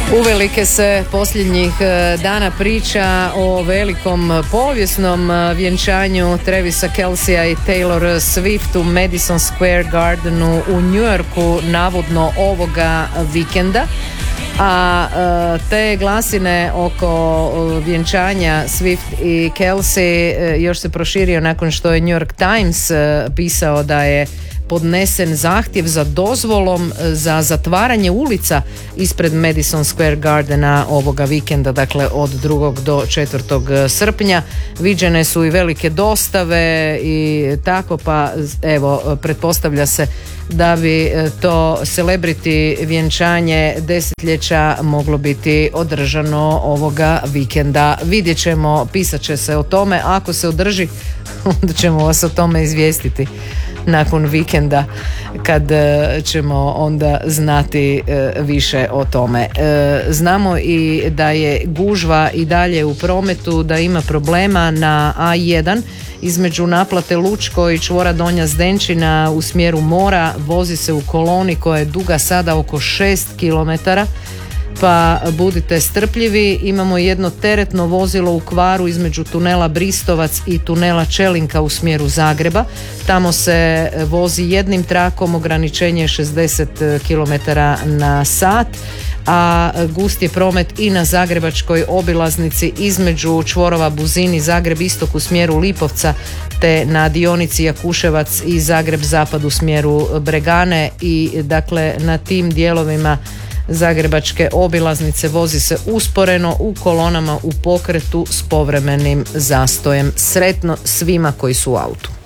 Uvelike se posljednjih dana priča o velikom povijesnom vjenčanju Travisa Kelceya i Taylor Swift u Madison Square Gardenu u New Yorku, navodno ovoga vikenda. A te glasine oko vjenčanja Swift i Kelce još se proširio nakon što je New York Times pisao da je podnesen zahtjev za dozvolom za zatvaranje ulica ispred Madison Square Gardena ovoga vikenda, dakle od 2. do 4. srpnja. Viđene su i velike dostave i tako, pa evo, pretpostavlja se da bi to celebrity vjenčanje desetljeća moglo biti održano ovoga vikenda. Vidjet ćemo, pisat će se o tome, ako se održi onda ćemo vas o tome izvijestiti nakon vikenda kad ćemo onda znati više o tome. Znamo i da je gužva i dalje u prometu, da ima problema na A1 između naplate Lučko i čvora Donja Zdenčina u smjeru mora. Vozi se u koloni koja je duga sada oko 6 km, pa budite strpljivi. Imamo jedno teretno vozilo u kvaru između tunela Bristovac i tunela Čelinka u smjeru Zagreba. Tamo se vozi jednim trakom, ograničenje je 60 km na sat, a gust je promet i na zagrebačkoj obilaznici između čvorova Buzin i Zagreb istok u smjeru Lipovca, te na dionici Jakuševac i Zagreb zapad u smjeru Bregane. I dakle na tim dijelovima zagrebačke obilaznice vozi se usporeno u kolonama u pokretu s povremenim zastojem. Sretno svima koji su u autu.